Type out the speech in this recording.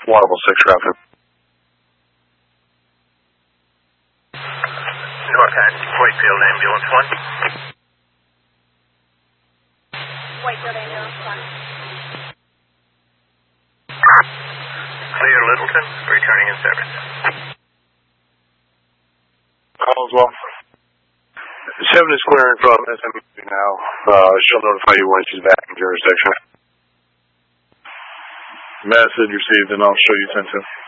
Waterville 6 traffic. North Hatch, Whitefield Ambulance 1. Whitefield Ambulance 1. Clear Littleton, returning in service. Call as well. 7 is clearing from SMU now. She'll notify you when she's back in jurisdiction. Message received, and I'll show you sent to.